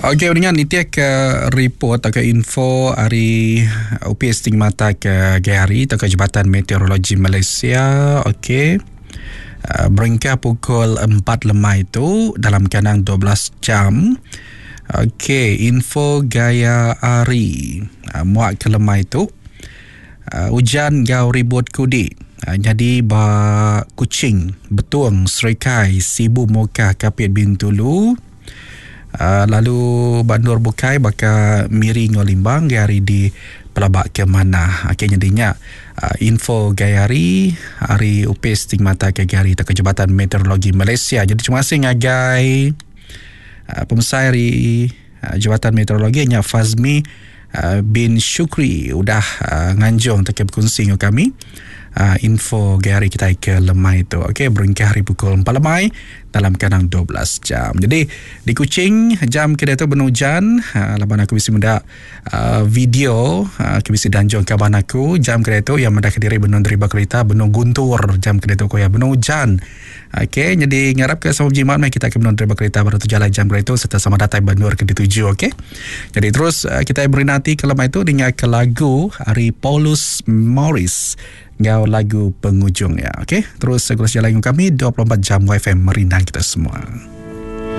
Okey, dengan nitiak ke report atau info hari UPS Tingmata ke Gayari atau ke Jabatan Meteorologi Malaysia. Okey. Beringkah pukul 4 lemah itu dalam keadaan 12 jam. Okey, info Gaya Ari muak ke lemah itu. Hujan gau ribut kudi. Jadi Kuching, Betuang, Serikai, Sibu Mokah, Kapit Bintulu. Lalu Bandur Bukai baka Miri Ngolimbang Gayari di Pelabak ke mana. Okey, jadinya info Gayari hari UPS Tingmata ke Gayari atau Jabatan Meteorologi Malaysia. Jadi terima kasih ngagai pemusai hari Jabatan Meteorologi nya Fazmi bin Syukri udah nganjung tak berkongsi dengan kami info Gayari kita ke lemah itu. Okey, beringkah hari pukul 4 lemah dalam keadaan 12 jam. Jadi di Kuching jam kedua tu benujan, laban aku mesti muda video aku mesti danjung kaban aku jam kedua tu yang mendak diri benon dari kereta benon guntur jam kedua tu ko ya benon hujan. Okey, jadi ngarap ke sama jimat mai kita ke benon dari kereta baru tu jalan jam kedua tu serta sama datang Bandur ke dituju. Okey. Jadi terus kita beri nanti ke lemah itu dengan ke lagu hari Paulus Morris ngau lagu pengujung ya. Okey, terus segera jalan dengan kami 24 jam YFM merindang kita semua.